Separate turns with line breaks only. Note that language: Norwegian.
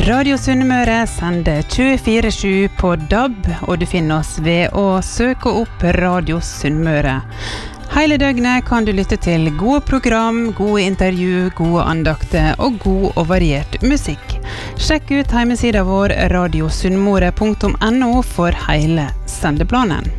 Radio Sunnmøre sender 24/7 på DAB, og du finner oss ved å søke opp Radio Sunnmøre. Hele døgnet kan du lytte til gode program, gode intervju, gode andakter og god og variert musikk. Sjekk ut hjemmesiden vår radiosunnmøre.no for hele sendeplanen.